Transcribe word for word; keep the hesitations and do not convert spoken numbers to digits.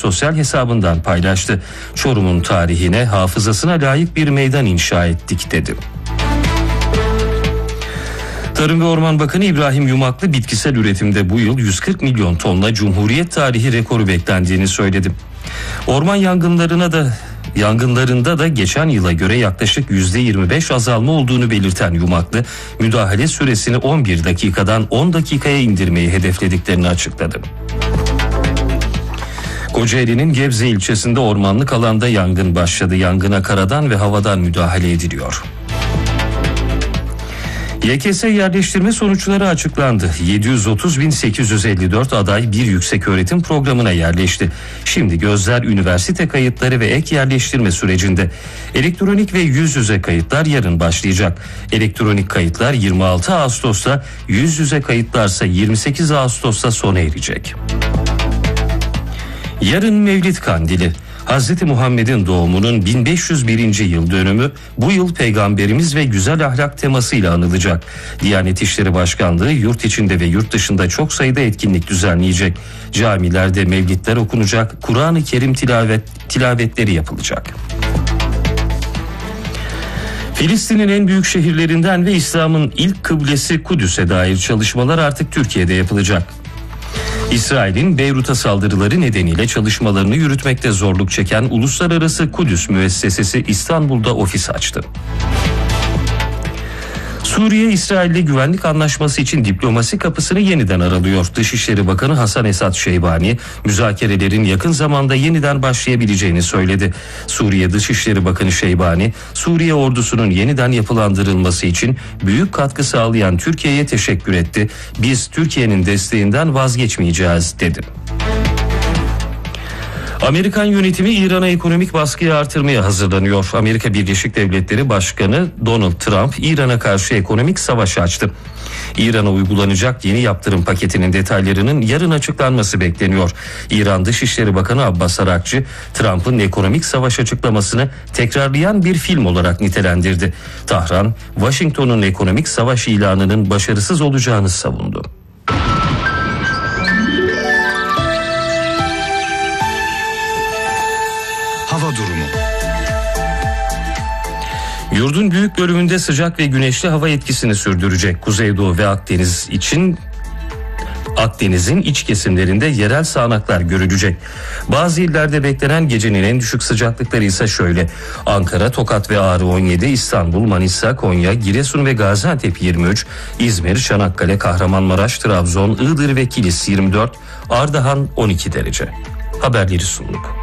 sosyal hesabından paylaştı. Çorum'un tarihine, hafızasına layık bir meydan inşa ettik dedi. Tarım ve Orman Bakanı İbrahim Yumaklı bitkisel üretimde bu yıl yüz kırk milyon tonla Cumhuriyet tarihi rekoru beklendiğini söyledi. Orman yangınlarına da Yangınlarında da geçen yıla göre yaklaşık yüzde yirmi beş azalma olduğunu belirten Yumaklı, müdahale süresini on bir dakikadan on dakikaya indirmeyi hedeflediklerini açıkladı. Kocaeli'nin Gebze ilçesinde ormanlık alanda yangın başladı. Yangına karadan ve havadan müdahale ediliyor. Y K S yerleştirme sonuçları açıklandı. yedi yüz otuz bin sekiz yüz elli dört aday bir yükseköğretim programına yerleşti. Şimdi gözler üniversite kayıtları ve ek yerleştirme sürecinde. Elektronik ve yüz yüze kayıtlar yarın başlayacak. Elektronik kayıtlar yirmi altı Ağustos'ta, yüz yüze kayıtlarsa yirmi sekiz Ağustos'ta sona erecek. Yarın Mevlid Kandili. Hazreti Muhammed'in doğumunun bin beş yüz birinci yıl dönümü bu yıl Peygamberimiz ve güzel ahlak temasıyla anılacak. Diyanet İşleri Başkanlığı yurt içinde ve yurt dışında çok sayıda etkinlik düzenleyecek. Camilerde mevlidler okunacak, Kur'an-ı Kerim tilavet, tilavetleri yapılacak. Filistin'in en büyük şehirlerinden ve İslam'ın ilk kıblesi Kudüs'e dair çalışmalar artık Türkiye'de yapılacak. İsrail'in Beyrut'a saldırıları nedeniyle çalışmalarını yürütmekte zorluk çeken Uluslararası Kudüs Müessesesi İstanbul'da ofis açtı. Suriye, İsrail'le güvenlik anlaşması için diplomasi kapısını yeniden aralıyor. Dışişleri Bakanı Hasan Esat Şeybani, müzakerelerin yakın zamanda yeniden başlayabileceğini söyledi. Suriye Dışişleri Bakanı Şeybani, Suriye ordusunun yeniden yapılandırılması için büyük katkı sağlayan Türkiye'ye teşekkür etti. Biz Türkiye'nin desteğinden vazgeçmeyeceğiz dedi. Amerikan yönetimi İran'a ekonomik baskıyı artırmaya hazırlanıyor. Amerika Birleşik Devletleri Başkanı Donald Trump İran'a karşı ekonomik savaş açtı. İran'a uygulanacak yeni yaptırım paketinin detaylarının yarın açıklanması bekleniyor. İran Dışişleri Bakanı Abbas Arakçı, Trump'ın ekonomik savaş açıklamasını tekrarlayan bir film olarak nitelendirdi. Tahran, Washington'un ekonomik savaş ilanının başarısız olacağını savundu. Hava durumu. Yurdun büyük bölümünde sıcak ve güneşli hava etkisini sürdürecek. Kuzeydoğu ve Akdeniz için Akdeniz'in iç kesimlerinde yerel sağanaklar görülecek. Bazı illerde beklenen gecenin en düşük sıcaklıkları ise şöyle: Ankara, Tokat ve Ağrı on yedi, İstanbul, Manisa, Konya, Giresun ve Gaziantep yirmi üç, İzmir, Çanakkale, Kahramanmaraş, Trabzon, Iğdır ve Kilis yirmi dört, Ardahan on iki derece. Haberleri sunduk.